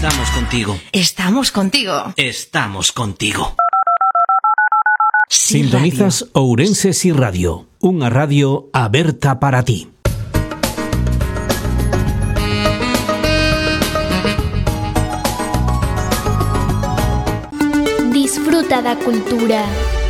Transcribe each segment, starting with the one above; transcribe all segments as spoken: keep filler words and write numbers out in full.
Estamos contigo. Estamos contigo. Estamos contigo. Sí, Sintonizas radio. Ourense Si Radio, unha radio aberta para ti. Disfruta da cultura.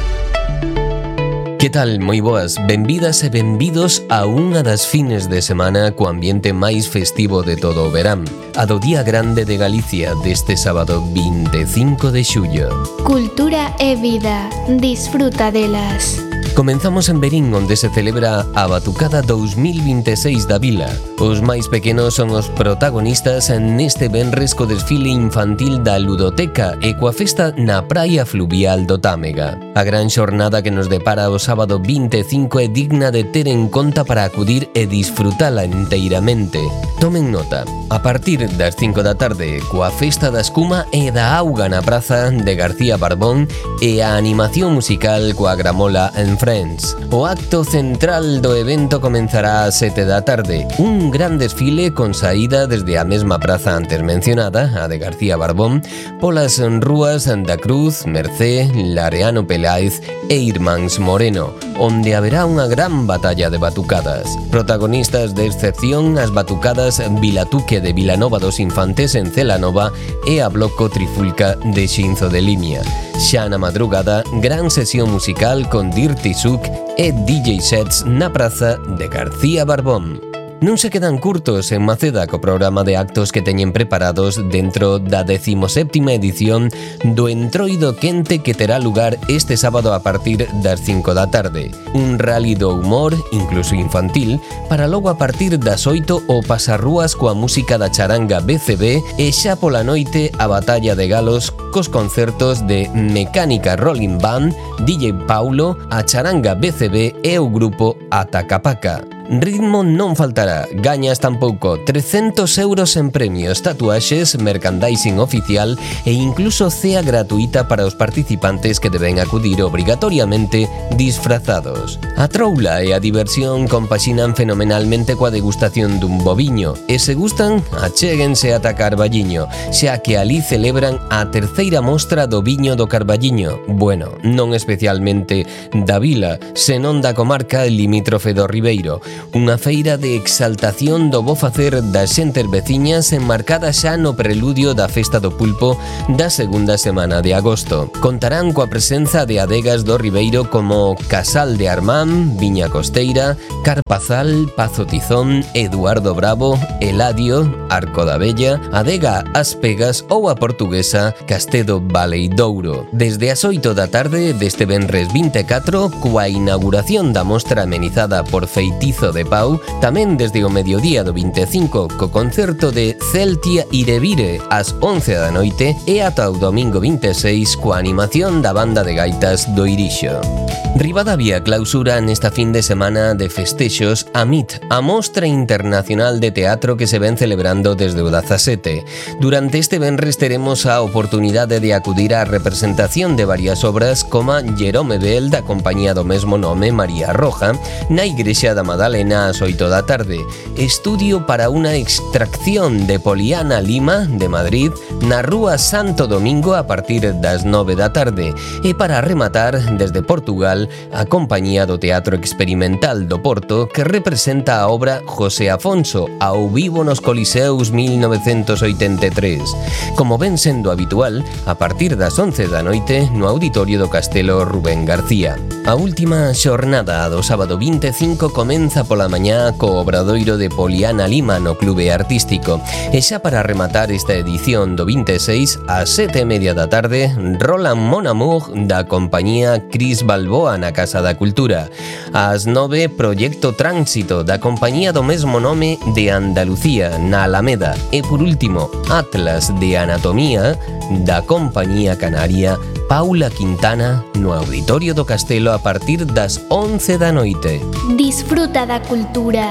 Que tal? Moi boas, benvidas e benvidos a unha das fines de semana co ambiente máis festivo de todo o verán, a do Día Grande de Galicia deste sábado vinte e cinco de xullo. Cultura e vida. Disfruta delas. Comenzamos en Verín, onde se celebra a Batucada dous mil vinte e seis da Vila. Os máis pequenos son os protagonistas neste venres co desfile infantil da Ludoteca e coa festa na praia fluvial do Támega. A gran xornada que nos depara o sábado vinte e cinco é digna de ter en conta para acudir e disfrutala enteiramente. Tomen nota, a partir das cinco da tarde, coa festa da escuma e da auga na praza de García Barbón e a animación musical coa gramola en Friends. O acto central do evento comenzará ás sete da tarde, un gran desfile con saída desde a mesma praza antes mencionada, a de García Barbón, polas rúas da Cruz, Mercé, Lareano Peláez e Irmáns Moreno, onde haberá unha gran batalla de batucadas. Protagonistas de excepción as batucadas Vilatuque de Vilanova dos Infantes en Celanova e a Bloco Trifulca de Xinzo de Limia. Xa na madrugada, gran sesión musical con Dirty Souk e D J sets na praza de García Barbón. Non se quedan curtos en Maceda co programa de actos que teñen preparados dentro da decimoséptima edición do Entroido Quente que terá lugar este sábado a partir das cinco da tarde. Un rally do humor, incluso infantil, para logo a partir das oito o pasarrúas coa música da charanga B C B e xa pola noite a batalla de galos cos concertos de Mecánica Rolling Band, D J Paulo, a charanga B C B e o grupo Atacapaca. Ritmo non faltará, gañas tampouco, trescentos euros en premios, tatuaxes, merchandising oficial e incluso cea gratuita para os participantes que deben acudir obrigatoriamente disfrazados. A troula e a diversión compaxinan fenomenalmente coa degustación dun boviño e se gustan, achéguense ata Carballiño, xa que ali celebran a terceira mostra do viño do Carballiño, bueno, non especialmente da vila, senón da comarca limítrofe do Ribeiro. Unha feira de exaltación do bo facer das xentes veciñas enmarcada xa no preludio da Festa do Pulpo da segunda semana de agosto. Contarán coa presenza de adegas do Ribeiro como Casal de Armán, Viña Costeira, Carpazal, Pazo Tizón, Eduardo Bravo, Eladio, Arco da Bella, Adega As Pegas ou a portuguesa Castedo Baleidouro. Desde as oito da tarde deste venres vinte e catro, coa inauguración da mostra amenizada por Feitizo de Pau, tamén desde o mediodía do vinte e cinco co concerto de Celtia Irevire ás once da noite e ata o domingo vinte e seis coa animación da banda de gaitas do Irixo. Ribadavia clausura nesta fin de semana de festexos a M I T, a Mostra Internacional de Teatro que se ven celebrando desde o dezasete. Durante este venres teremos a oportunidade de acudir á representación de varias obras como Jerome Bell da compañía do mesmo nome María Roja na Igrexa da Madalena ás oito da tarde, estudio para unha extracción de Poliana Lima de Madrid na Rúa Santo Domingo a partir das nove da tarde e para rematar desde Portugal a compañía do Teatro Experimental do Porto que representa a obra José Afonso ao vivo nos Coliseus mil novecentos oitenta e tres. Como ven sendo habitual, a partir das once da noite no Auditorio do Castelo Rubén García. A última xornada do sábado vinte e cinco comeza pola mañá co obradoiro de Poliana Lima no Clube Artístico e xa para rematar esta edición do vinte e seis ás sete e media da tarde Roland Mon Amour da compañía Cris Balboa na Casa da Cultura. Ás nove Proyecto Tránsito da compañía do mesmo nome de Andalucía na Alameda e por último Atlas de Anatomía da compañía canaria Paula Quintana no Auditorio do Castelo a partir das once da noite. Disfruta da cultura.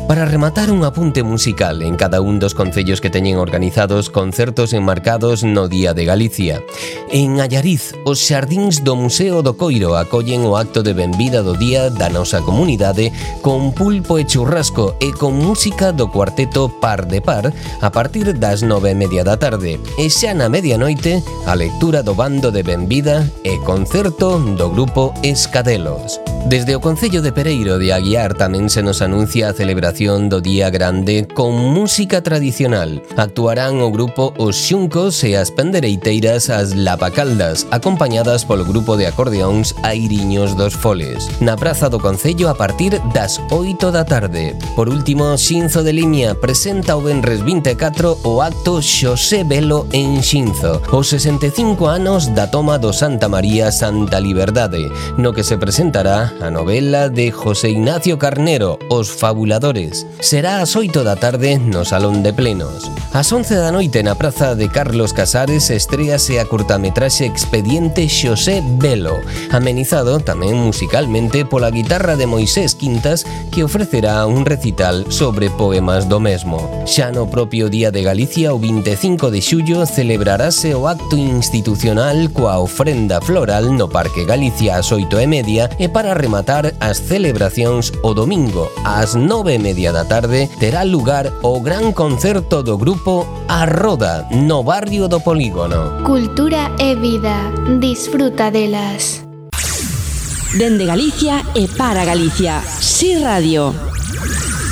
Para rematar, un apunte musical en cada un dos concellos que teñen organizados concertos enmarcados no Día de Galicia. En Allariz, os xardíns do Museo do Coiro acollen o acto de benvida do día da nosa comunidade con pulpo e churrasco e con música do cuarteto Par de Par a partir das nove e media da tarde. E xa na medianoite, a lectura do bando de benvida e concerto do grupo Escadelos. Desde o Concello de Pereiro de Aguiar tamén se nos anuncia a celebración do Día Grande con música tradicional. Actuarán o grupo Os Xuncos e as Pendereiteiras as Lapacaldas, acompañadas polo grupo de acordeóns Airiños dos Foles, na Praza do Concello a partir das oito da tarde. Por último, Xinzo de Limia presenta o venres vinte e catro o acto Xosé Velo en Xinzo, os sesenta e cinco anos da toma do Santa María Santa Liberdade, no que se presentará a novela de José Ignacio Carnero, Os Fabuladores. Será ás oito da tarde no Salón de Plenos. Ás once da noite na Praza de Carlos Casares estréase a curtametraxe Expediente Xosé Velo, amenizado tamén musicalmente pola guitarra de Moisés Quintas, que ofrecerá un recital sobre poemas do mesmo. Xa no propio Día de Galicia, o vinte e cinco de xullo, celebrarase o acto institucional coa ofrenda floral no Parque Galicia ás oito e media e para rematar as celebracións o domingo ás nove e media da tarde terá lugar o gran concerto do grupo A Roda no barrio do Polígono. Cultura e vida. Disfruta delas. Dende Galicia e para Galicia. Si Radio.